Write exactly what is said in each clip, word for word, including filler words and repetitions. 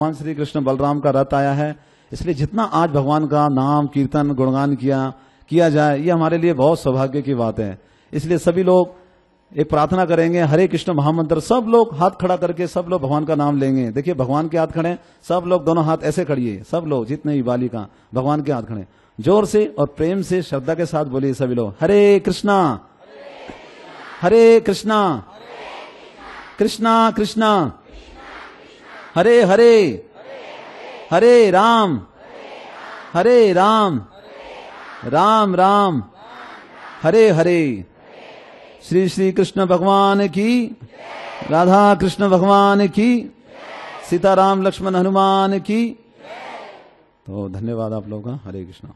भगवान श्री कृष्ण बलराम का रथ आया है, इसलिए जितना आज भगवान का नाम कीर्तन गुणगान किया किया जाए, ये हमारे लिए बहुत सौभाग्य की बात है। इसलिए सभी लोग एक प्रार्थना करेंगे, हरे कृष्ण महामंत्र, सब लोग हाथ खड़ा करके सब लोग भगवान का नाम लेंगे। देखिए भगवान के हाथ खड़े, सब लोग दोनों हाथ ऐसे खड़िए, सब लोग जितने भी बालिका भगवान के हाथ खड़े, जोर से और प्रेम से श्रद्धा के साथ बोलिए सभी लोग, हरे कृष्णा हरे कृष्णा कृष्णा कृष्णा हरे हरे हरे राम हरे राम राम राम हरे हरे। श्री श्री कृष्ण भगवान की, राधा कृष्ण भगवान की, सीताराम लक्ष्मण हनुमान की। तो धन्यवाद आप लोगों का। हरे कृष्णा।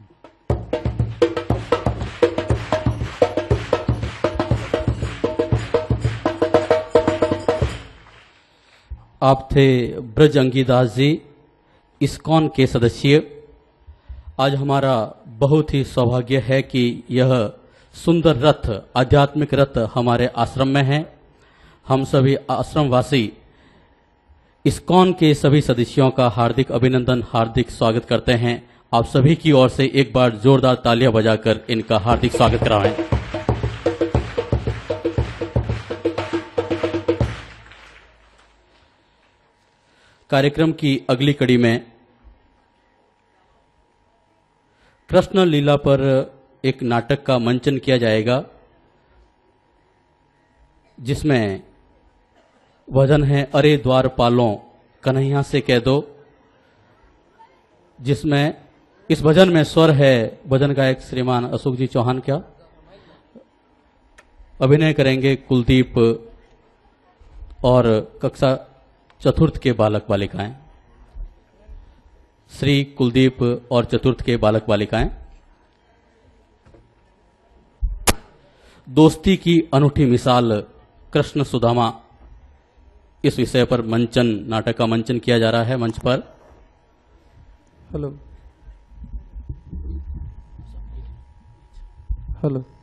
आप थे ब्रज अंगीदास जी, इस्कॉन के सदस्य। आज हमारा बहुत ही सौभाग्य है कि यह सुंदर रथ, आध्यात्मिक रथ हमारे आश्रम में है। हम सभी आश्रमवासी इस्कॉन के सभी सदस्यों का हार्दिक अभिनंदन, हार्दिक स्वागत करते हैं। आप सभी की ओर से एक बार जोरदार तालियां बजाकर इनका हार्दिक स्वागत कराएं। कार्यक्रम की अगली कड़ी में कृष्ण लीला पर एक नाटक का मंचन किया जाएगा, जिसमें भजन है अरे द्वारपालों कन्हैया से कह दो, जिसमें इस भजन में स्वर है भजन गायक श्रीमान अशोक जी चौहान। क्या अभिनय करेंगे कुलदीप और कक्षा चतुर्थ के बालक बालिकाएं, श्री कुलदीप और चतुर्थ के बालक बालिकाएं। दोस्ती की अनूठी मिसाल कृष्ण सुदामा, इस विषय पर मंचन, नाटक का मंचन किया जा रहा है मंच पर। Hello hello